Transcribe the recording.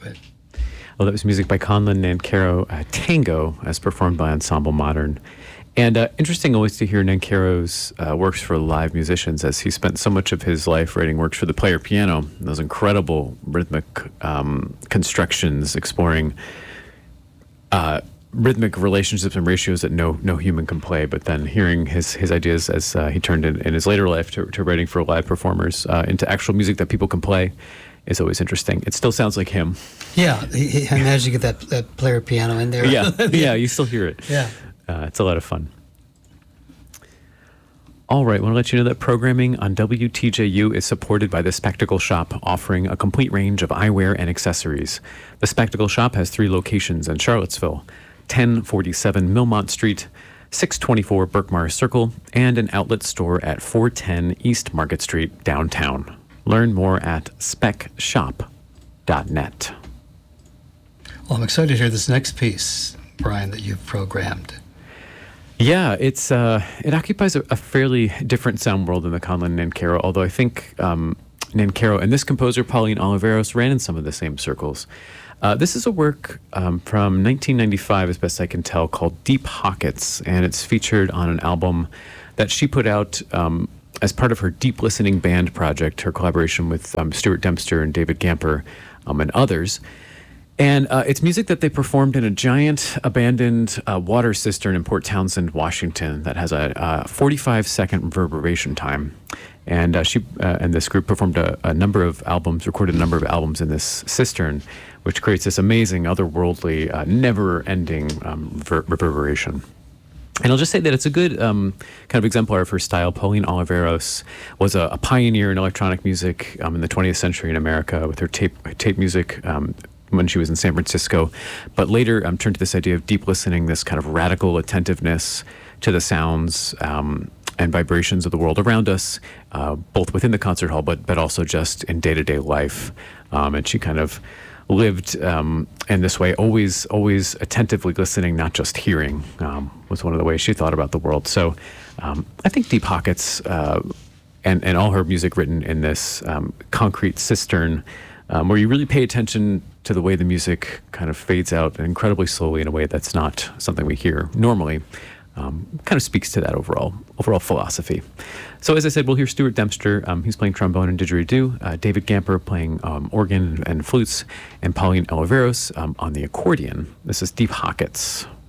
Right. Well, that was music by Conlon Nancarrow, Tango, as performed by Ensemble Modern. And interesting always to hear Nancarrow's works for live musicians, as he spent so much of his life writing works for the player piano, those incredible rhythmic constructions exploring rhythmic relationships and ratios that no human can play. But then hearing his ideas as he turned in his later life to writing for live performers into actual music that people can play is always interesting. It still sounds like him. Yeah, I imagine you get that player piano in there. Yeah, you still hear it. Yeah. It's a lot of fun. All right, I want to let you know that programming on WTJU is supported by The Spectacle Shop, offering a complete range of eyewear and accessories. The Spectacle Shop has 3 locations in Charlottesville: 1047 Millmont Street, 624 Berkmar Circle, and an outlet store at 410 East Market Street, downtown. Learn more at specshop.net. Well, I'm excited to hear this next piece, Brian, that you've programmed. Yeah, it occupies a fairly different sound world than the Conlon Nancarrow, although I think Nancarrow and this composer, Pauline Oliveros, ran in some of the same circles. This is a work from 1995, as best I can tell, called Deep Pockets, and it's featured on an album that she put out as part of her Deep Listening Band project, her collaboration with Stuart Dempster and David Gamper and others. And it's music that they performed in a giant abandoned water cistern in Port Townsend, Washington, that has a 45-second reverberation time. And she and this group performed recorded a number of albums in this cistern, which creates this amazing, otherworldly, never-ending reverberation. And I'll just say that it's a good kind of exemplar of her style. Pauline Oliveros was a pioneer in electronic music in the 20th century in America with her tape music when she was in San Francisco, but later turned to this idea of deep listening, this kind of radical attentiveness to the sounds and vibrations of the world around us, both within the concert hall, but also just in day-to-day life. And she kind of lived in this way, always attentively listening, not just hearing, was one of the ways she thought about the world. So I think Deep Pockets and all her music written in this concrete cistern, where you really pay attention to the way the music kind of fades out incredibly slowly in a way that's not something we hear normally, kind of speaks to that overall philosophy. So as I said, we'll hear Stuart Dempster. He's playing trombone and didgeridoo, David Gamper playing organ and flutes, and Pauline Oliveros on the accordion. This is Deep Pockets.